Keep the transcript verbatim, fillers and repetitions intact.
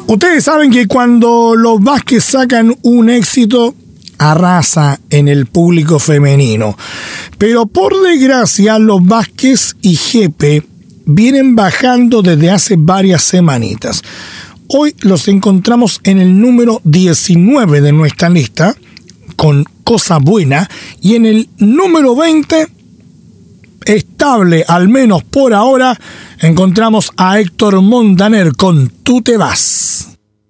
Ustedes saben que cuando los Vázquez sacan un éxito, arrasa en el público femenino. Pero por desgracia, los Vázquez y Jepe vienen bajando desde hace varias semanitas. Hoy los encontramos en el número diecinueve de nuestra lista, con Cosa Buena, y en el número veinte, estable, al menos por ahora, encontramos a Héctor Montaner con Tú te vas.